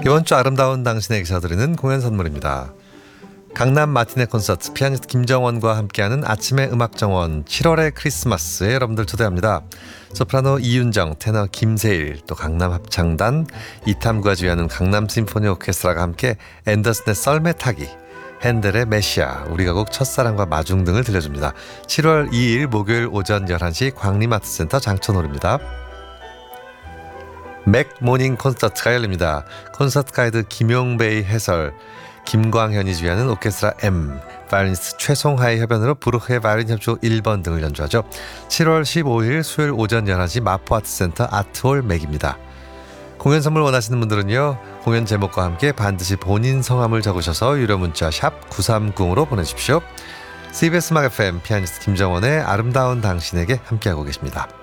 이번 주 아름다운 당신에게 드리는 공연 선물입니다. 강남 마티네 콘서트 피아니스트 김정원과 함께하는 아침의 음악정원 7월의 크리스마스에 여러분들 초대합니다. 소프라노 이윤정, 테너 김세일, 또 강남 합창단, 이탐구가 지휘하는 강남 심포니 오케스트라가 함께 앤더슨의 썰매 타기, 핸델의 메시아, 우리 가곡 첫사랑과 마중 등을 들려줍니다. 7월 2일 목요일 오전 11시 광림아트센터 장천홀입니다. 맥 모닝 콘서트가 열립니다. 콘서트 가이드 김용배의 해설, 김광현이 주휘하는 오케스트라 M, 바이올리니스트 최송하의 협연으로 부르크의 바이올린 협주곡 1번 등을 연주하죠. 7월 15일 수요일 오전 11시 마포아트센터 아트홀 맥입니다. 공연 선물 원하시는 분들은요, 공연 제목과 함께 반드시 본인 성함을 적으셔서 유료 문자 샵 930으로 보내주십시오. CBS 음악 FM 피아니스트 김정원의 아름다운 당신에게 함께하고 계십니다.